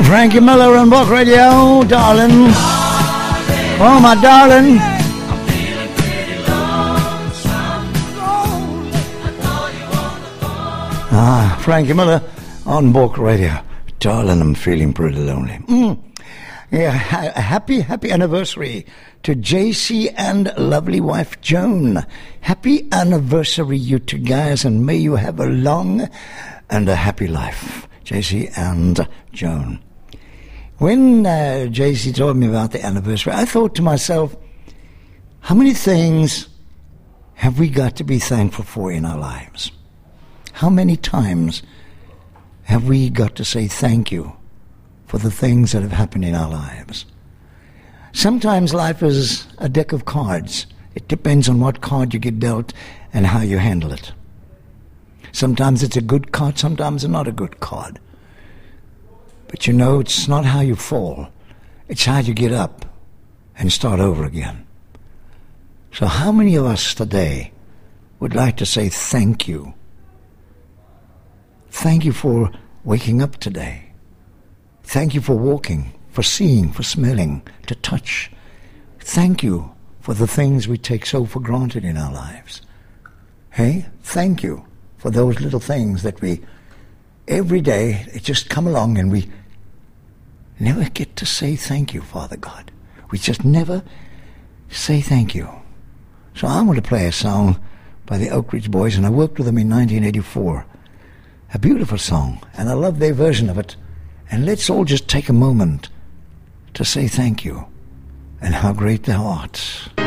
Frankie Miller on Book Radio, darling. Oh, my darling. Frankie Miller on Book Radio. Darling, I'm feeling pretty lonely. Yeah, happy anniversary to JC and lovely wife Joan. Happy anniversary, you two guys, and may you have a long and a happy life. JC and Joan. When JC told me about the anniversary, I thought to myself, how many things have we got to be thankful for in our lives? How many times have we got to say thank you for the things that have happened in our lives? Sometimes life is a deck of cards. It depends on what card you get dealt and how you handle it. Sometimes it's a good card, sometimes it's not a good card. But you know, it's not how you fall. It's how you get up and start over again. So how many of us today would like to say thank you? Thank you for waking up today. Thank you for walking, for seeing, for smelling, to touch. Thank you for the things we take so for granted in our lives. Hey, thank you for those little things that we, every day, it just come along and we never get to say thank you, Father God. We just never say thank you. So I'm going to play a song by the Oak Ridge Boys, and I worked with them in 1984. A beautiful song, and I love their version of it. And let's all just take a moment to say thank you and how great thou art.